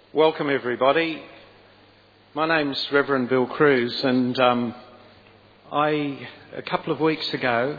Welcome everybody. My name's Reverend Bill Cruz, and a couple of weeks ago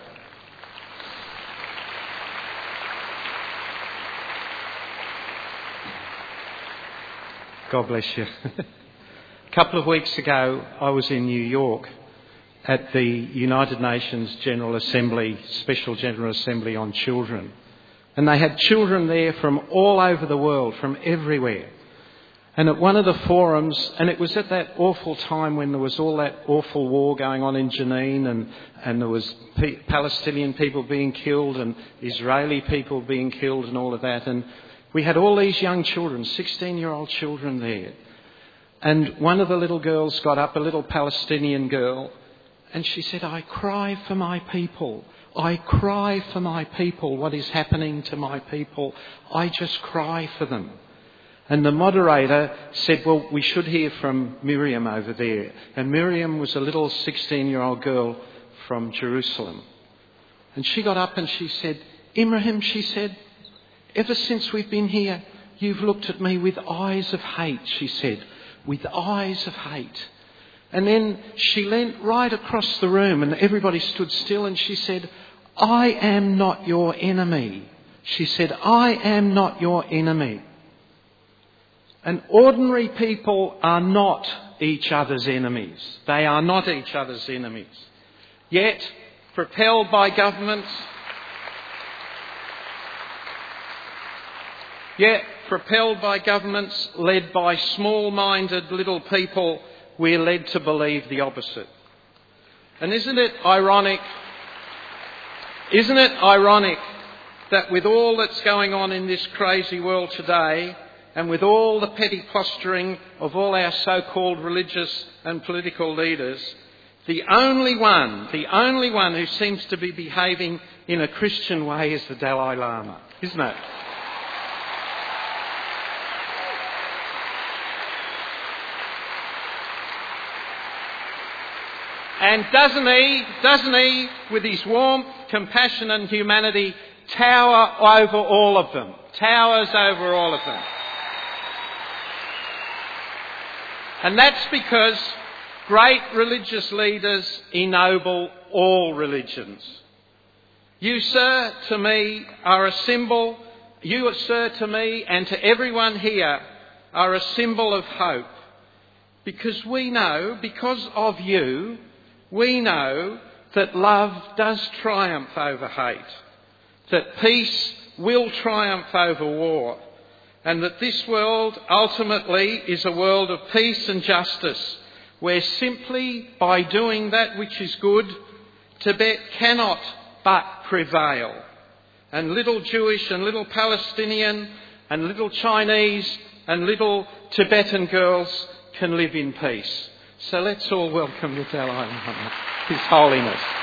God bless you. A couple of weeks ago I was in New York at the United Nations General Assembly, Special General Assembly on Children. And they had children there from all over the world, from everywhere. And at one of the forums, and it was at that awful time when there was all that awful war going on in Jenin, and there was Palestinian people being killed and Israeli people being killed and all of that. And we had all these young children, 16-year-old children there. And one of the little girls got up, a little Palestinian girl, and she said, "I cry for my people. I cry for my people. What is happening to my people? I just cry for them." And the moderator said, "Well, we should hear from Miriam over there." And Miriam was a little 16-year-old girl from Jerusalem. And she got up and she said, "Ibrahim," she said, "ever since we've been here, you've looked at me with eyes of hate," she said, "with eyes of hate." And then she leant right across the room and everybody stood still, and she said, "I am not your enemy." She said, "I am not your enemy." And ordinary people are not each other's enemies. They are not each other's enemies. Yet, propelled by governments, led by small-minded little people, we're led to believe the opposite. And isn't it ironic that with all that's going on in this crazy world today, and with all the petty posturing of all our so-called religious and political leaders, the only one who seems to be behaving in a Christian way is the Dalai Lama, isn't it? And doesn't he, with his warmth, compassion and humanity, tower over all of them? Towers over all of them. And that's because great religious leaders ennoble all religions. You, sir, to me are a symbol. You, sir, to me and to everyone here are a symbol of hope. Because we know, because of you, we know that love does triumph over hate. That peace will triumph over war. And that this world ultimately is a world of peace and justice, where simply by doing that which is good, Tibet cannot but prevail. And little Jewish and little Palestinian and little Chinese and little Tibetan girls can live in peace. So let's all welcome the Dalai Lama, His Holiness.